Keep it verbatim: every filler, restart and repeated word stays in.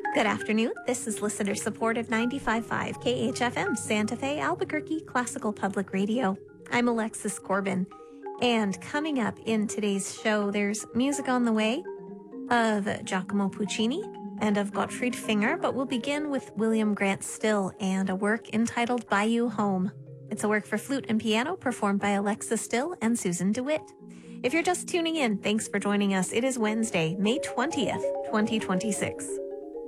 Good afternoon. This is listener supported ninety-five point five K H F M, Santa Fe, Albuquerque, Classical Public Radio. I'm Alexis Corbin. And coming up in today's show, there's music on the way of Giacomo Puccini and of Gottfried Finger, but we'll begin with William Grant Still and a work entitled Bayou Home. It's a work for flute and piano performed by Alexa Still and Susan DeWitt. If you're just tuning in, thanks for joining us. It is Wednesday, May twentieth, twenty twenty-six.